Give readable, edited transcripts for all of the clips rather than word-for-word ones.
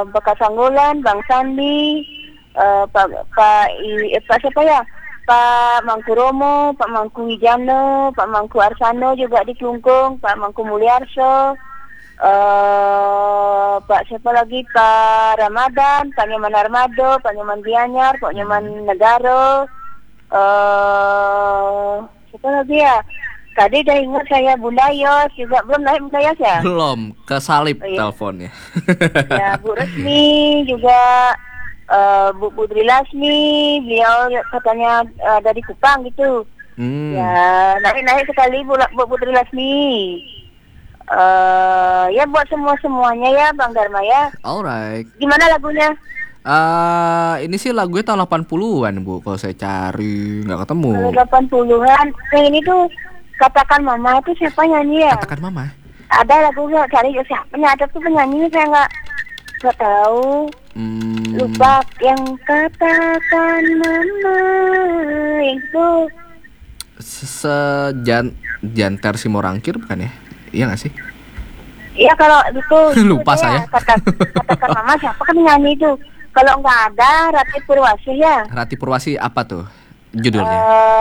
Bapak Sanggulan, Bang Sandi, Pak siapa ya? Pak Mangku Romo, Pak Mangku Wijano, Pak Mangku Arsano juga di Klungkung, Pak Mangku Mulyarso, Pak siapa lagi? Pak Ramadan, Pak Nyoman Armado, Pak Nyoman Gianyar, Pak Nyoman Negaro, siapa lagi ya? Tadi udah ingat saya Bunda Yos juga belum naik Bunda Yos ya? Belum, kesalip teleponnya. Ya Bu Resmi juga, Bu Putri Lasmi, beliau katanya dari Kupang gitu. Ya naik sekali Bu Putri Lasmi. Ya buat semuanya ya Bang Dharma ya. Alright. Gimana lagunya? Ini sih lagunya tahun 80-an Bu. Kalau saya cari nggak ketemu. 80-an. Yang ini tuh Katakan Mama itu siapa nyanyi ya? Katakan Mama. Ada lagunya cari siapanya, ada tuh penyanyi saya nggak tahu. Lupa yang Katakan Mama itu. Janter Simorangkir bukan ya? Iya nggak sih? Iya kalau itu. Lupa saya. Katakan Mama siapa kan nyanyi itu? Kalau nggak ada Rati Purwasi ya. Rati Purwasi apa tuh judulnya?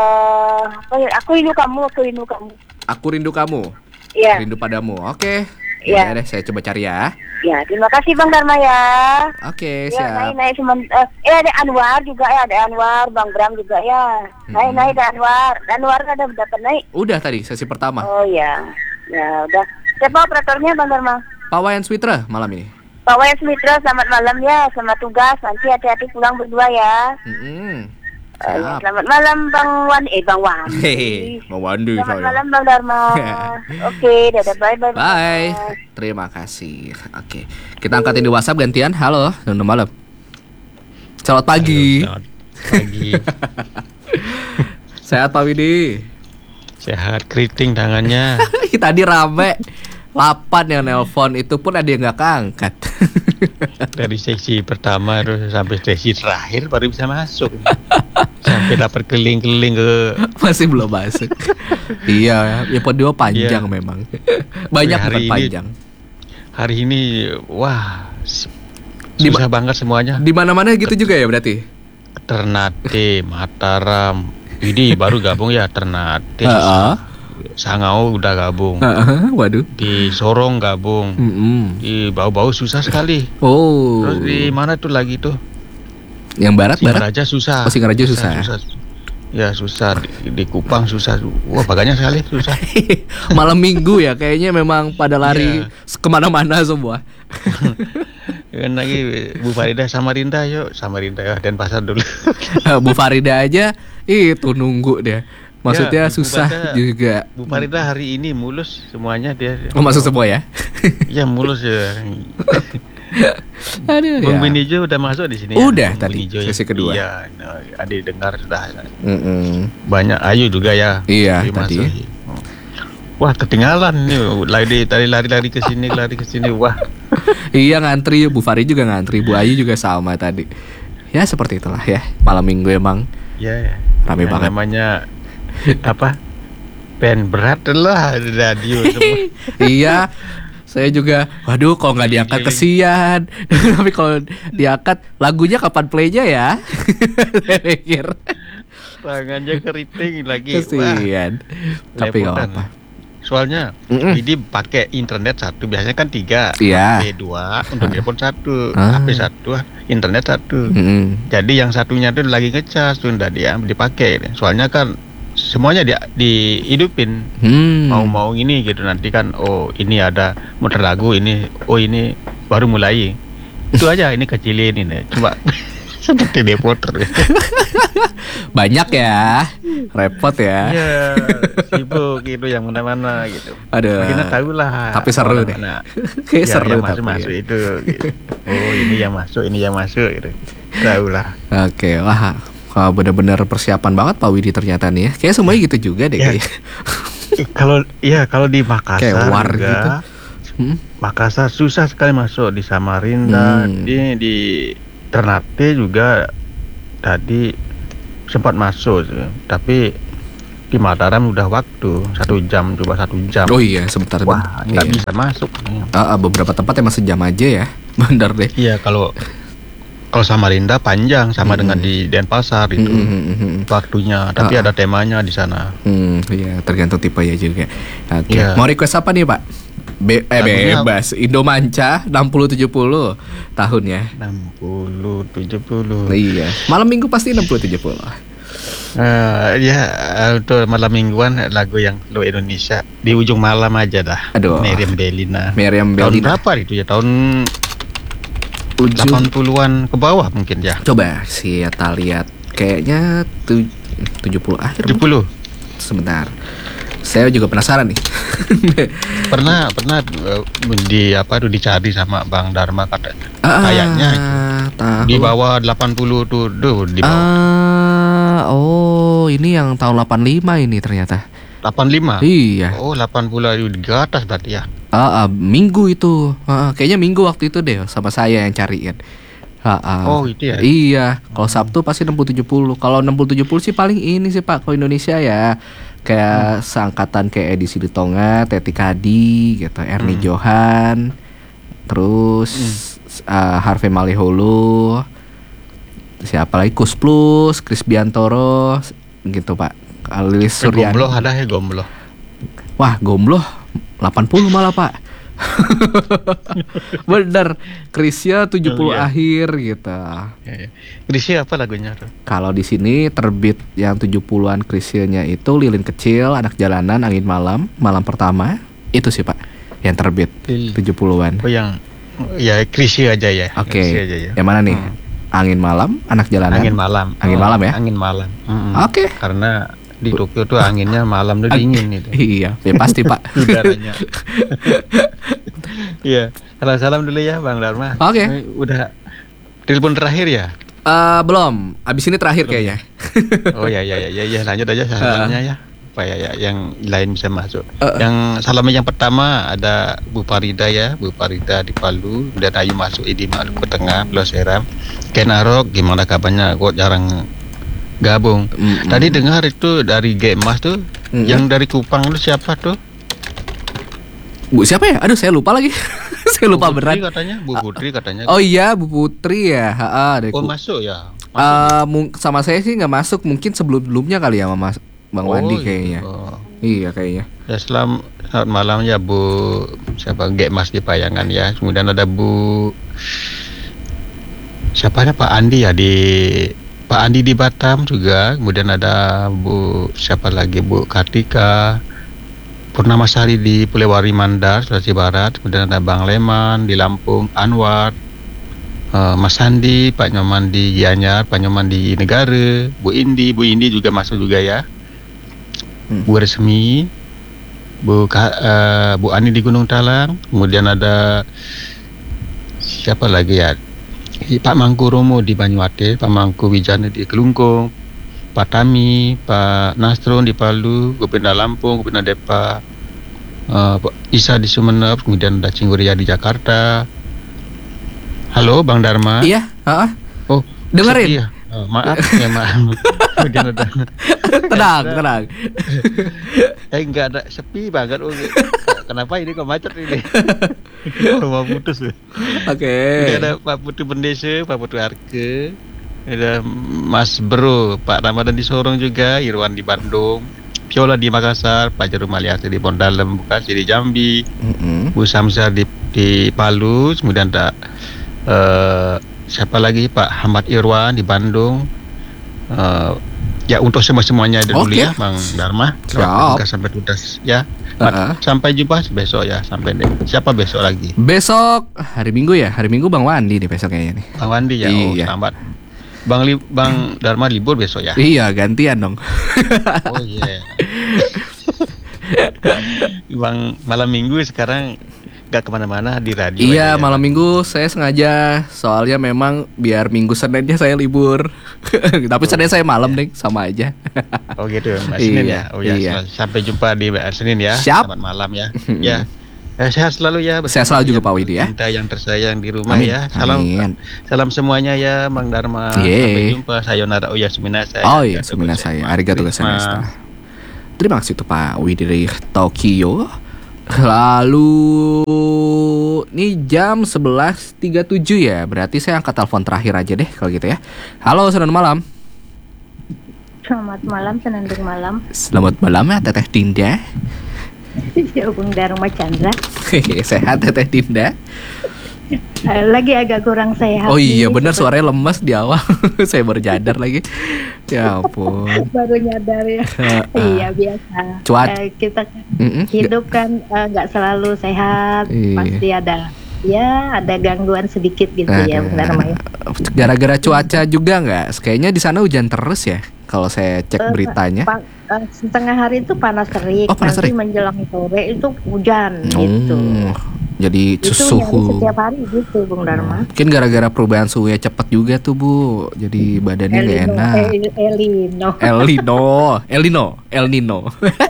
Aku rindu kamu. Aku rindu kamu. Iya. Rindu padamu. Oke. Iya. Ya deh, saya coba cari ya. Ya, terima kasih Bang Dharma ya. Oke, ya, siap. Naik ada Anwar juga ya, ada Anwar, Bang Bram juga ya. Naik ada Anwar. Anwar ada dapat naik. Udah tadi sesi pertama. Oh ya. Ya, udah. Siapa operatornya Bang Dharma? Pak Wayan Switra malam ini. Pak Wayan Switra, selamat malam ya, selamat tugas. Nanti hati-hati pulang berdua ya. Selamat malam Bang Wandi. Bang Wandi. Selamat malam Bang Dharma. Oke, dadah, bye. Bye. Terima kasih. Oke, kita angkatin di WhatsApp gantian. Halo, selamat malam. Selamat pagi. Halo, selamat pagi. Sehat Pak Widi? Sehat, keriting tangannya. Tadi rame 8 yang nelpon, itu pun ada yang nggak keangkat. Dari seksi pertama terus sampai seksi terakhir baru bisa masuk. Sampai dapat keliling-keliling ke. Masih belum masuk. Iya, ya kedua panjang memang. Banyak bukan panjang. Hari ini wah susah banget semuanya. Di mana-mana gitu juga ya berarti. Ternate, Mataram, ini baru gabung ya Ternate. Sangau udah gabung. Waduh. Di Sorong gabung. Di Bau-Bau susah sekali. Oh. Terus di mana tuh lagi tuh? Yang barat. Singaraja susah. Oh, Singaraja susah. Ya susah. Di Kupang susah. Wah banyak sekali susah. Malam minggu ya kayaknya memang pada lari kemana-mana semua. Kan lagi Bu Farida Samarinda, yuk Samarinda ya, Denpasar dulu. Bu Farida aja itu nunggu dia. Maksudnya ya, susah juga. Bu Farida hari ini mulus semuanya dia. Oh, masuk semua ya? Ya mulus ya. Aduh, Bung Binijo udah masuk di sini. Udah ya? tadi sesi kedua. Iya, ada dengar sudah. Banyak Ayu juga ya. Iya tadi. Masuk. Wah ketinggalan nih, lari ke sini, wah. Iya ngantri, Bu Fari juga ngantri, Bu Ayu juga sama tadi. Ya seperti itulah ya, malam minggu emang. Ya. Rame banget. Namanya apa? Pen berat lah radio semua. Iya. Saya juga, waduh kalau nggak diangkat kesian. Tapi kalau diangkat, lagunya kapan playnya ya? Saya pikir. Tangannya keriting lagi. Kesian. Tapi nggak apa. Soalnya ini pakai internet satu, biasanya kan 3, iya. HP 2, untuk telepon 1, HP 1, internet 1. Jadi yang satunya tuh lagi ngecas tuh ndak dipakai. Soalnya kan semuanya dihidupin. Mau ini gitu, nanti kan ini ada muter lagu ini, ini baru mulai. Itu aja, ini kecilin ini. Coba seperti depoter. Banyak ya, repot ya. Iya, sibuk gitu yang mana-mana gitu. Aduh. Kita tahu lah. Tapi seru deh. Kayak seru tapi masuk itu. Gitu. Oh ini yang masuk gitu. Tahu lah. Oke, wah. Benar-benar persiapan banget Pak Widi ternyata nih ya. Kayak semuanya gitu juga deh ya. Kalau di Makassar kayak war juga, gitu. Makassar susah sekali masuk, di Samarinda, di Ternate juga tadi sempat masuk, tapi di Mataram udah waktu 1 jam, coba 1 jam. Oh iya sebentar. Wah nggak bisa masuk. Beberapa tempat emang sejam aja ya. Bener deh. Iya, kalau Samarinda panjang sama dengan di Denpasar itu waktunya, tapi ada temanya di sana. Iya, tergantung tipe ya juga. Oke. Iya. Mau request apa nih, Pak? Bebas. Indomanca 60-70 tahun ya. 60-70. Iya. Malam minggu pasti 60-70. Ya, untuk malam mingguan lagu yang lo Indonesia di ujung malam aja dah. Aduh. Meriam Bellina. Tahun berapa itu ya? Tahun 80-an ke bawah mungkin ya. Coba kita lihat. Kayaknya 70 akhir. 70. Sebentar. Saya juga penasaran nih. pernah dicari sama Bang Dharma katanya. Kayaknya tahun di bawah 80 tuh di bawah. Oh, ini yang tahun 85 ini ternyata. 85? Iya. Oh, 80 di atas berarti ya. Minggu itu. Kayaknya Minggu waktu itu deh sama saya yang cariin. Oh, itu ya. Iya, kalau Sabtu pasti 60-70. Kalau 60-70 sih paling ini sih Pak, kalau Indonesia ya. Kayak seangkatan kayak Edi Silitonga, Teti Kadi gitu, Ernie Johan. Terus Harvey Maliholo. Siapa lagi? Kus Plus, Chris Biantoro gitu Pak. Lilis Suryani. Gombloh ada ya Gombloh. Wah, Gombloh 80 malah Pak. Bener, Krisya 70 akhir gitu. Krisya apa lagunya tuh? Kalau di sini terbit yang 70-an Krisyanya itu Lilin Kecil, Anak Jalanan, Angin Malam, Malam Pertama. Itu sih Pak yang terbit 70-an. Oh yang ya Krisya aja ya. Oke. Yang mana nih? Angin Malam, Anak Jalanan. Angin Malam. Angin Malam ya? Angin Malam. Oke. Karena di Tokyo tuh anginnya malam tuh dingin itu. Iya, ya pasti Pak. Udaranya. Iya. Salam dulu ya Bang Dharma. Oke. Udah telepon terakhir ya? Belum. Abis ini terakhir kayaknya. Oh ya lanjut aja salamnya ya. Apa ya yang lain bisa masuk. Yang salamnya yang pertama ada Bu Farida ya, Bu Farida di Palu, dan Ayu masuk di Maluku Tengah, Pulau Seram. Kenarok gimana kabarnya? Kok jarang gabung. Tadi dengar itu dari Gemas tuh, yang dari Kupang itu siapa tuh? Bu siapa ya? Aduh saya lupa lagi. Saya lupa beneran. Bu Putri katanya. Oh iya Bu Putri ya. Masuk ya. Sama saya sih nggak masuk. Mungkin sebelumnya kali ya sama Bang Wandi kayaknya. Iya kayaknya. Ya selamat malam ya Bu. Siapa Gemas di Payangan ya. Kemudian ada Bu siapanya Pak Andi ya Pak Andi di Batam juga, kemudian ada Bu siapa lagi Bu Kartika Purnamasari di Polewari Mandar, Sulawesi Barat, kemudian ada Bang Leman di Lampung, Anwar, Mas Sandi, Pak Nyoman di Gianyar, Pak Nyoman di Negara, Bu Indi juga masuk juga ya, Bu Resmi, Bu Ani di Gunung Talang, kemudian ada siapa lagi ya? Pak Mangku Romo di Banyuwangi, Pak Mangku Wijana di Kelungkung, Pak Tami, Pak Nasron di Palu, Gubernur Lampung, Gubernur Depa, Pak Isa di Sumeneb, kemudian ada Cingguria di Jakarta. Halo Bang Dharma. Iya, Oh, dengerin. Maaf. Kemudian ada tenang. Enggak ada, sepi banget. Kenapa ini kok macet ini? Mau putus loh. Oke. Ada Pak Putu Bendese, Pak Putu Arke, ada Mas Bro, Pak Ramadan di Sorong juga, Irwan di Bandung, Viola di Makassar, Pak Jarum Aliasi di Pondalem, Bekasi di Jambi, Bu Samsar di Palu, kemudian ada siapa lagi Pak Hamad Irwan di Bandung. Ya untuk semuanya dulu ya Bang Dharma. Sampai tuntas ya. Sampai jumpa besok ya. Sampai deh. Siapa besok lagi? Besok hari Minggu ya. Hari Minggu Bang Wandi nih besok kayaknya nih. Bang Wandi ya. Iya. Selamat. Bang Dharma libur besok ya. Iya gantian dong. Oh iya. Bang malam Minggu sekarang gak kemana-mana di radio. Iya malam Minggu saya sengaja, soalnya memang biar Minggu Seninnya saya libur. Tapi Senin saya malam deh, sama aja. Oh gitu, Senin ya. Oh ya, iya. Sampai jumpa di Senin ya. Siap. Selamat malam ya. Ya. Sehat selalu ya. Sehat selalu juga Pak Widi ya. Kita yang tersayang di rumah ya. Salam semuanya ya Bang Dharma. Sampai jumpa. Sayonara. Oh ya suminasai. Oh iya suminasai. Arigatou gozaimashita. Terima kasih tuh Pak Widi dari Tokyo. Lalu ini jam 11.37 ya. Berarti saya angkat telepon terakhir aja deh kalau gitu ya. Halo, Senandung Malam. Selamat malam, Senandung Malam. Selamat malam ya Teteh Dinda. Bung Dharma Chandra. Sehat Teteh Dinda? Lagi agak kurang sehat. Oh iya benar, suaranya lemas di awal. Saya baru nyadar lagi. Ya ampun. Baru nyadar ya. Iya biasa. Kita hidup kan nggak selalu sehat. Iya. Pasti ada gangguan sedikit gitu ya Bung Dharma. Gara-gara cuaca juga nggak? Kayaknya di sana hujan terus ya. Kalau saya cek beritanya. Setengah hari itu panas terik. Nanti menjelang sore itu hujan gitu. Jadi itu suhu setiap hari gitu Bung Dharma. Mungkin gara-gara perubahan suhunya cepat juga tuh Bu. Jadi badannya nggak enak. El Nino.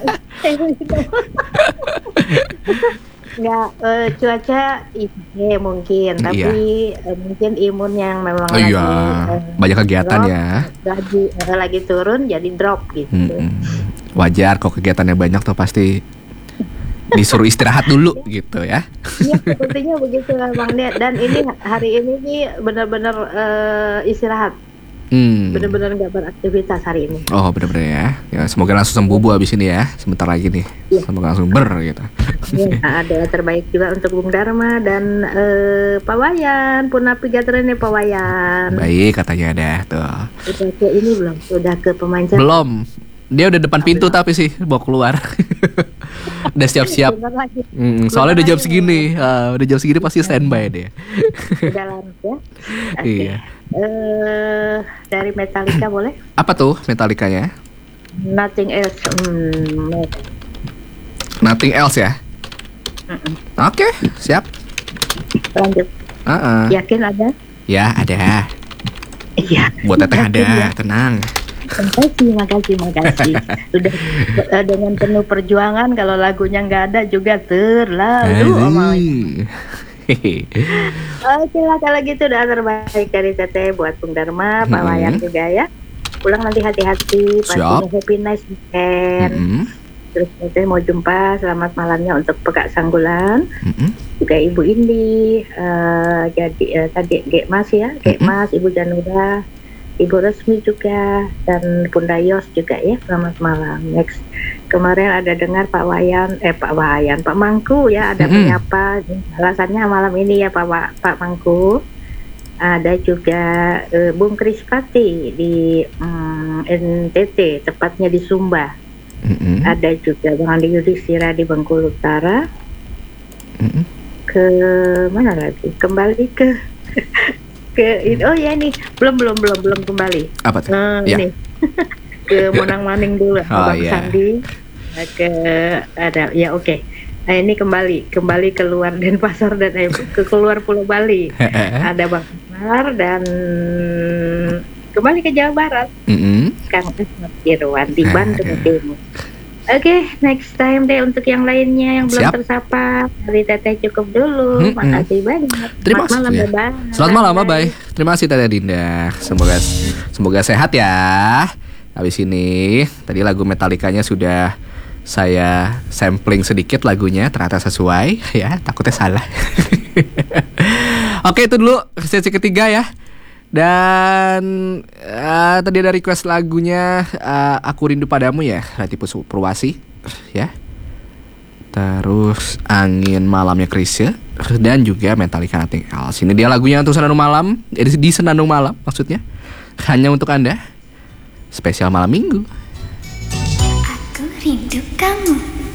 Nggak, cuaca ini mungkin, tapi mungkin imun yang memang lagi banyak kegiatan drop, ya. Lagi turun jadi drop gitu. Wajar kok kegiatannya banyak tuh pasti disuruh istirahat dulu gitu ya. Iya, sepertinya begitu Bang Dea. Dan ini hari ini nih benar-benar istirahat. Benar-benar nggak beraktivitas hari ini. Oh benar-benar ya. Ya semoga langsung sembuh Bu abis ini ya. Sebentar lagi nih. Ya. Semoga langsung gitu. Ya, ada terbaik juga untuk Bung Dharma dan Pak Wayan. Punapi Gatrene Pak Wayan. Baik katanya ada tuh. Udah ke ini belum? Udah ke pemancar? Belum. Dia udah depan pintu tapi sih mau keluar. Udah siap-siap. Soalnya udah jam segini. Udah jam segini pasti standby dia. Udah larut ya. Okay. Iya. Dari Metallica boleh? Apa tuh Metallicanya? Nothing Else. Nothing Else ya? Oke, siap. Lanjut. Yakin ada? Ya ada. Iya. Buat Teteh ada, ya. Tenang. Makasih. Sudah dengan penuh perjuangan. Kalau lagunya nggak ada juga terlalu. Oke lah kalau gitu udah terbaik dari Teteh buat Bung Dharma, Pak Wayan juga ya. Pulang nanti hati-hati, pastinya happy nice weekend. Terus Teteh mau jumpa selamat malamnya untuk Pekak Sanggulan, juga Ibu Indi, jadi tadi Gek Mas ya, Gek Mas, Ibu Janura, Ibu Resmi juga, dan Bunda Yos juga ya, selamat malam. Next, kemarin ada dengar Pak Mangku ya, ada menyapa, alasannya malam ini ya Pak Mangku. Ada juga Bung Krispati di NTT, tepatnya di Sumba. Ada juga Bang Andi Yudhistira di Bengkulu Utara. Ke mana lagi? Kembali ke oh ya nih belum kembali. Apa tuh? Ini ke Monang Maning dulu, Bang Sandi. Ada ya oke. Nah ini kembali keluar Denpasar dan ke keluar Pulau Bali. Ada Bang Mar dan kembali ke Jawa Barat. Kang Asmat Irwan di Bandung Timur. Oke, next time deh untuk yang lainnya yang belum tersapa. Dari Teteh cukup dulu. Makasih banyak. Terima kasih. Selamat malam, bye. Terima kasih Teteh Dinda. Semoga sehat ya. Habis ini tadi lagu Metallicanya sudah saya sampling sedikit lagunya, ternyata sesuai ya. Takutnya salah. Oke, itu dulu sesi ketiga ya. Dan tadi ada request lagunya Aku Rindu Padamu ya, Latief Purwasi ya. Terus Angin Malamnya Chrisye dan juga Metallica Nothing Else. Ini dia lagunya untuk Senandung Malam, di Senandung Malam maksudnya. Hanya untuk Anda. Spesial malam Minggu. Aku rindu kamu.